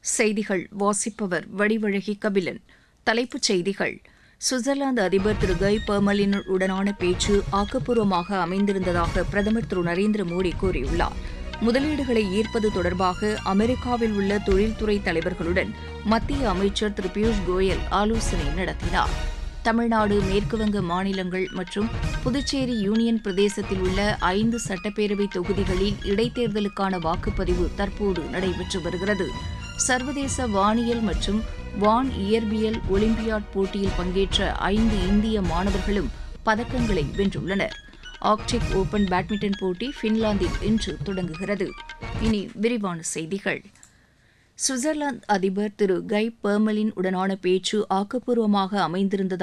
செய்திகள் வாசிப்பவர் வடிவழகி கபிலன். தலைப்புச் செய்திகள்: சுவிட்சர்லாந்து அதிபர் திரு கை பர்மலினுடனான பேச்சு ஆக்கப்பூர்வமாக அமைந்திருந்ததாக பிரதமர் திரு நரேந்திர மோடி கூறியுள்ளார். முதலீடுகளை ஈர்ப்பது தொடர்பாக அமெரிக்காவில் உள்ள தொழில்துறை தலைவர்களுடன் மத்திய அமைச்சர் திரு பியூஷ் கோயல் ஆலோசனை நடத்தினார். தமிழ்நாடு, மேற்குவங்க மாநிலங்கள் மற்றும் புதுச்சேரி யூனியன் பிரதேசத்தில் உள்ள 5 சட்டப்பேரவை தொகுதிகளில் இடைத்தேர்தலுக்கான வாக்குப்பதிவு தற்போது நடைபெற்று வருகிறது. சர்வதேச வானியல் மற்றும் வான் இயற்பியல் ஒலிம்பியாட் போட்டியில் பங்கேற்ற 5 இந்திய மாணவர்களும் பதக்கங்களை வென்றுள்ளனர். ஆர்க்டிக் ஓபன் பேட்மிண்டன் போட்டி பின்லாந்தில் இன்று தொடங்குகிறது. இனி விரிவான செய்திகள். சுவிட்சர்லாந்து அதிபர் திரு கை பர்மலின் உடனான பேச்சு ஆக்கப்பூர்வமாக அமைந்திருந்ததாக